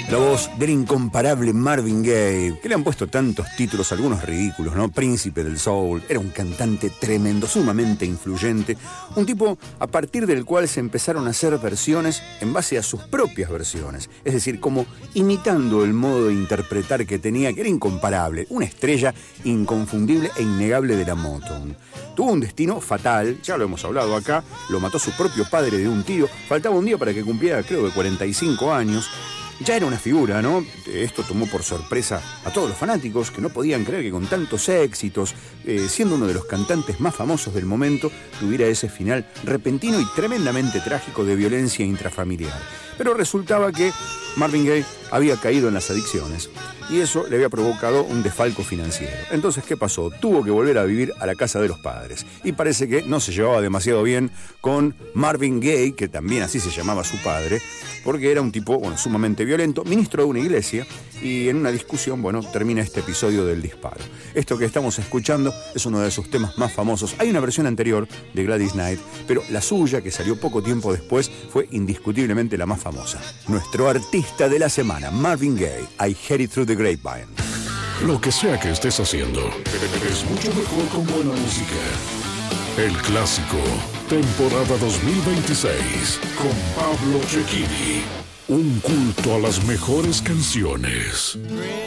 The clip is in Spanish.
La voz del incomparable Marvin Gaye, que le han puesto tantos títulos, algunos ridículos, ¿no? Príncipe del soul, era un cantante tremendo, sumamente influyente, un tipo a partir del cual se empezaron a hacer versiones en base a sus propias versiones, es decir, como imitando el modo de interpretar que tenía, que era incomparable, una estrella inconfundible e innegable de la Motown. Tuvo un destino fatal, ya lo hemos hablado acá, lo mató su propio padre de un tiro, faltaba un día para que cumpliera, creo que 45 años, ya era una figura, ¿no? Esto tomó por sorpresa a todos los fanáticos que no podían creer que con tantos éxitos, siendo uno de los cantantes más famosos del momento, tuviera ese final repentino y tremendamente trágico de violencia intrafamiliar. Pero resultaba que Marvin Gaye había caído en las adicciones y eso le había provocado un desfalco financiero. Entonces, ¿qué pasó? Tuvo que volver a vivir a la casa de los padres y parece que no se llevaba demasiado bien con Marvin Gaye, que también así se llamaba su padre, porque era un tipo, sumamente violento, ministro de una iglesia, y en una discusión, termina este episodio del disparo. Esto que estamos escuchando es uno de sus temas más famosos. Hay una versión anterior de Gladys Knight, pero la suya, que salió poco tiempo después, fue indiscutiblemente la más famosa. Nuestro artista de la semana, Marvin Gaye, I Heard It Through the Grapevine. Lo que sea que estés haciendo, es mucho mejor con buena música. El Clásico, temporada 2026, con Pablo Cecchini. Un culto a las mejores canciones.